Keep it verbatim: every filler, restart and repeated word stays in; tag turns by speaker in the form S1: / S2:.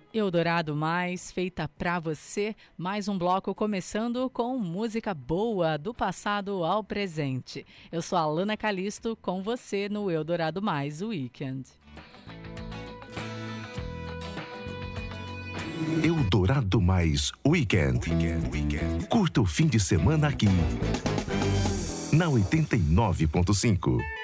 S1: Eldorado Mais, feita pra você, mais um bloco começando com música boa do passado ao presente. Eu sou a Alana Calisto, com você no Eldorado Mais Weekend.
S2: Eldorado Mais Weekend. Weekend. Weekend. Curta o fim de semana aqui na oitenta e nove ponto cinco.